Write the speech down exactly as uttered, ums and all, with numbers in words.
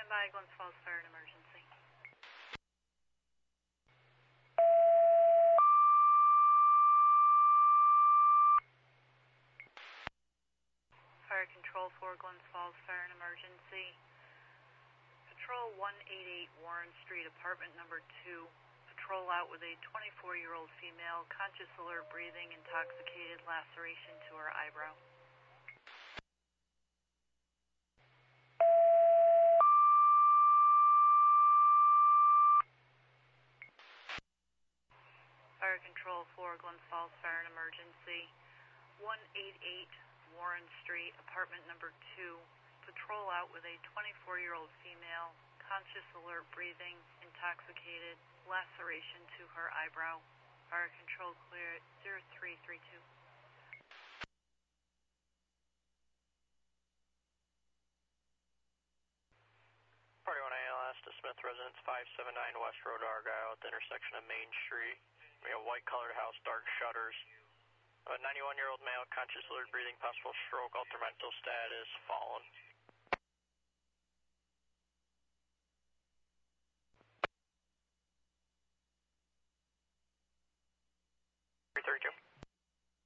by, Glens Falls Fire and Emergency. Fire Control for Glens Falls Fire and Emergency. Patrol one eighty-eight Warren Street, apartment number two. Patrol out with a twenty-four-year-old female, conscious, alert, breathing, intoxicated, laceration to her eyebrow. Fire Control for Glens Falls Fire and Emergency. one eighty-eight Warren Street, apartment number two. Patrol out with a twenty-four-year-old female, conscious, alert, breathing, intoxicated, laceration to her eyebrow. Fire Control clear at zero three three two. Party one A L S to Smith Residence, five seventy-nine West Road, Argyle, at the intersection of Main Street. We have a white-colored house, dark shutters. A ninety-one-year-old male, conscious, alert, breathing, possible stroke, altered mental status, fallen. three thirty-two.